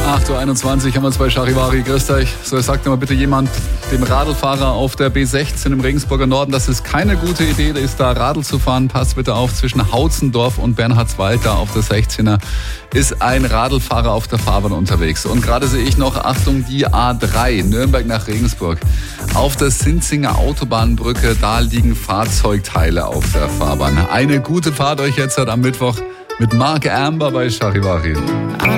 8.21 Uhr haben wir uns bei Charivari. Grüßt euch. So, sagt mal bitte jemand dem Radlfahrer auf der B16 im Regensburger Norden, dass es keine gute Idee ist, da Radl zu fahren. Passt bitte auf, zwischen Hautzendorf und Bernhardswald, da auf der 16er, ist ein Radlfahrer auf der Fahrbahn unterwegs. Und gerade sehe ich noch, Achtung, die A3, Nürnberg nach Regensburg. Auf der Sinzinger Autobahnbrücke, da liegen Fahrzeugteile auf der Fahrbahn. Eine gute Fahrt euch jetzt am Mittwoch mit Mark Amber bei Charivari.